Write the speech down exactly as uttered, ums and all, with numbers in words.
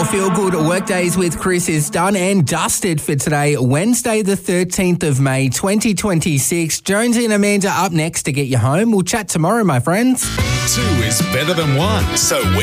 Your Feel Good Workdays with Chris is done and dusted for today, Wednesday the thirteenth of May twenty twenty-six. Jonesy and Amanda up next to get you home. We'll chat tomorrow, my friends. Two is better than one, so we